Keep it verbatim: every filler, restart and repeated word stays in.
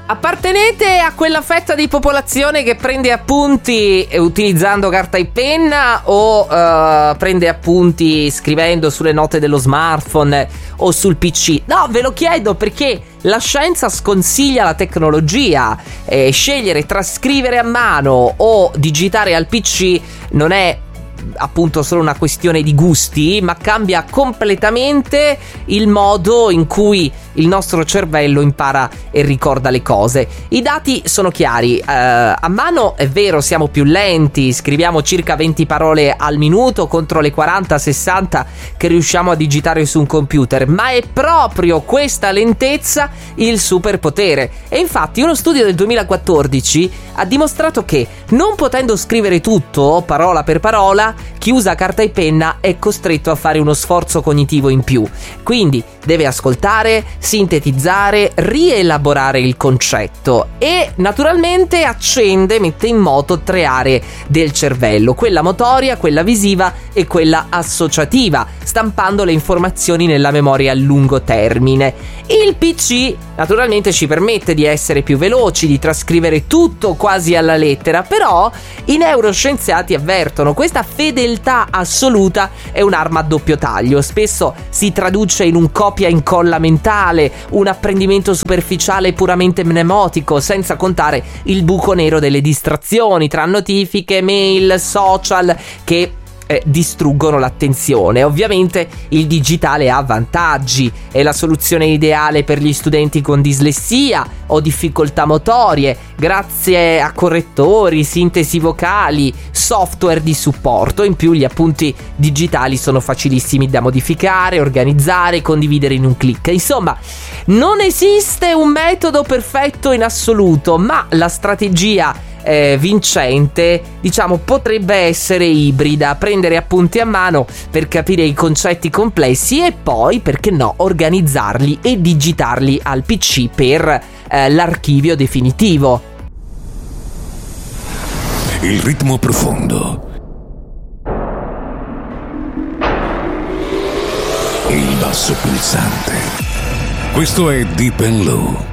Appartenete a quella fetta di popolazione che prende appunti utilizzando carta e penna o uh, prende appunti scrivendo sulle note dello smartphone o sul P C? No, ve lo chiedo perché la scienza sconsiglia la tecnologia. Eh, scegliere tra scrivere a mano o digitare al P C non è appunto solo una questione di gusti, ma cambia completamente il modo in cui il nostro cervello impara e ricorda le cose. I dati sono chiari, eh, a mano è vero siamo più lenti, scriviamo circa venti parole al minuto contro le quaranta sessanta che riusciamo a digitare su un computer, ma è proprio questa lentezza il superpotere. E infatti uno studio del duemilaquattordici ha dimostrato che, non potendo scrivere tutto parola per parola, chi usa carta e penna è costretto a fare uno sforzo cognitivo in più, quindi deve ascoltare, sintetizzare, rielaborare il concetto e naturalmente accende, mette in moto tre aree del cervello, quella motoria, quella visiva e quella associativa, stampando le informazioni nella memoria a lungo termine. Il P C naturalmente ci permette di essere più veloci, di trascrivere tutto quasi alla lettera, però i neuroscienziati avvertono questa fedeltà assoluta è un'arma a doppio taglio, spesso si traduce in un copia e incolla mentale, un apprendimento superficiale puramente mnemotico, senza contare il buco nero delle distrazioni tra notifiche, mail, social che Eh, distruggono l'attenzione. Ovviamente il digitale ha vantaggi, è la soluzione ideale per gli studenti con dislessia o difficoltà motorie, grazie a correttori, sintesi vocali, software di supporto. In più gli appunti digitali sono facilissimi da modificare, organizzare, condividere in un clic. Insomma, non esiste un metodo perfetto in assoluto, ma la strategia Eh, vincente, diciamo, potrebbe essere ibrida: prendere appunti a mano per capire i concetti complessi e poi, perché no, organizzarli e digitarli al P C per eh, l'archivio definitivo. Il ritmo profondo, il basso pulsante. Questo è Deep and Low.